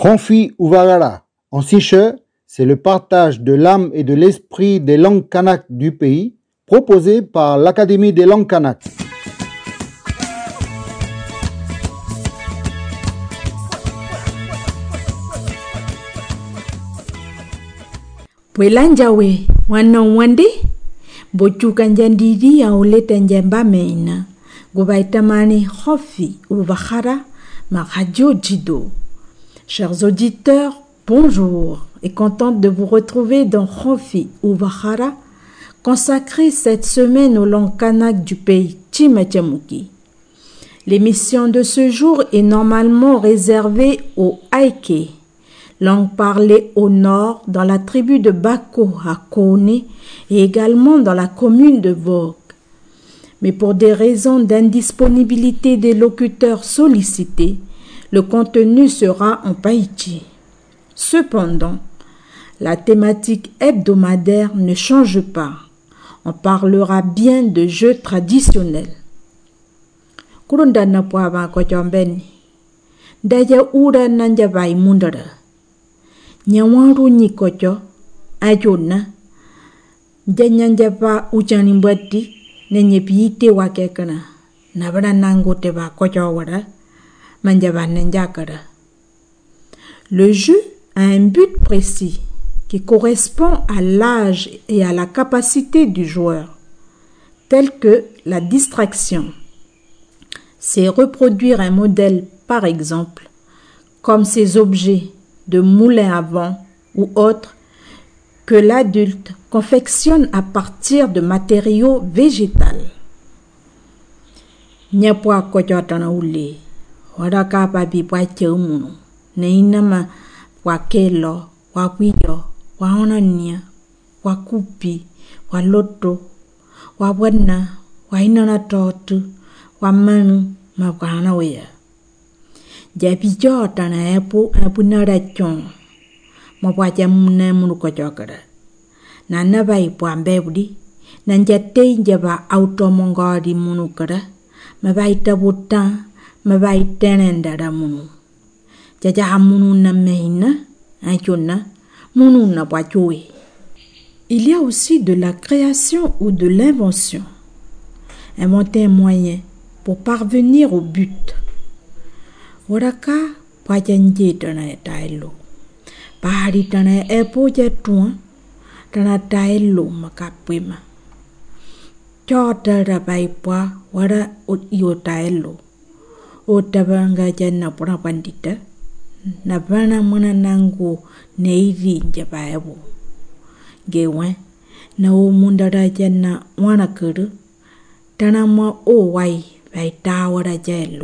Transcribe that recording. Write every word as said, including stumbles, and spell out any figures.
Khonfi Uvagara, en siche, c'est le partage de l'âme et de l'esprit des langues kanak du pays, proposé par l'Académie des langues kanak. Pwelanjawe, wana wande, bochuka njandidi ya uleta njamba meina, gobaitamani Khonfi Uvagara, ma radio Jido. Chers auditeurs, bonjour et contente de vous retrouver dans Khonfi Uvagara, consacré cette semaine aux langues kanak du pays Tchimachamuki. L'émission de ce jour est normalement réservée au Aïké, langue parlée au nord dans la tribu de Bako à Kone et également dans la commune de Vogue. Mais pour des raisons d'indisponibilité des locuteurs sollicités, le contenu sera en païti. Cependant, la thématique hebdomadaire ne change pas. On parlera bien de jeux traditionnels. Kurundana poaba kochombeni. Daya ura nanja bai mundara. Nyawaru ni kocho ayona. Janyanja ba uchanimbati nenye piite wakekana. Nabara nango te ba kocho wara. Le jeu a un but précis qui correspond à l'âge et à la capacité du joueur, tel que la distraction. C'est reproduire un modèle, par exemple, comme ces objets de moulin à vent ou autres que l'adulte confectionne à partir de matériaux végétaux. Nyapwa kochotana ule. Wadaka papi pache umuno. Neinama wakelo, wakwio, waonania, wakupi, waloto, wawana, wainana totu, wamanu, mawakana wea. Japijo tana epu epu narachon. Mwapacha mune munu kochokara. Nanaba ipu ambebudi. Nanjate njaba automongari munu kara. Mabaita butan. Il y a aussi de la création ou de l'invention. Inventer un moyen pour parvenir au but. Waraka pajanje tana taelo. Pahari tana epo jatuan tana taelo makapwema. Chota rabaipwa wara yo taelo. O tabanga jana pura pandita na bana mwana nangu neiri njabaebu gewe na o mundara jana wana kuru tana ma o wai bai tawara jelo